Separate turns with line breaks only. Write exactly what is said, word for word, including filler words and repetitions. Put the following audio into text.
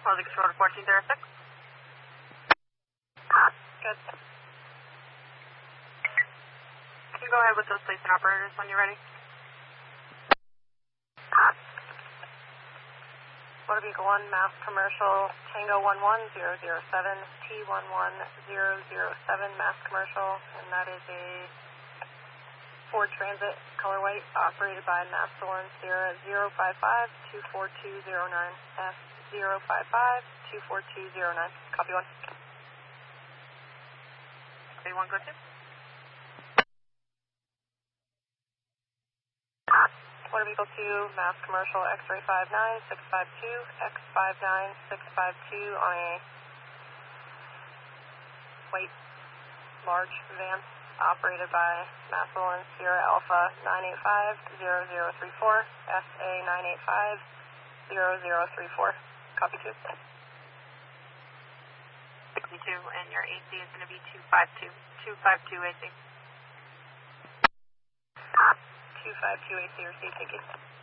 closing control to fourteen zero six. Good. You can go ahead with those placement operators when you're ready. Motor Vehicle one, Mass Commercial, Tango one one zero zero seven, T one one zero zero seven, Mass Commercial, and that is a Ford Transit, color white, operated by Massillon Sierra zero five five two four two zero nine, F zero five five two four two zero nine. Copy one. Copy one, go to. Motor Vehicle two, Mass Commercial, X-ray five nine six five two, X five nine six five two on a white, large van, operated by Massillon Sierra Alpha nine eight five zero zero three four, S A nine eight five zero zero three four. Copy two. sixty-two, and your A C is going to be two five two, two five two A C. two five two A C received, thank you.